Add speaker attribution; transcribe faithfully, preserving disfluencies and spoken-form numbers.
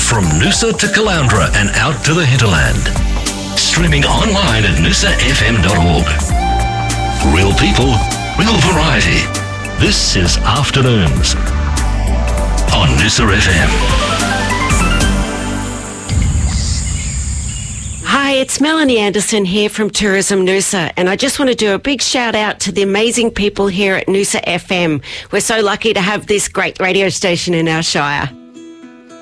Speaker 1: from Noosa to Caloundra and out to the hinterland. Streaming online at noosa f m dot org. Real people, real variety. This is Afternoons on Noosa F M.
Speaker 2: Hi, it's Melanie Anderson here from Tourism Noosa, and I just want to do a big shout out to the amazing people here at Noosa F M. We're so lucky to have this great radio station in our shire.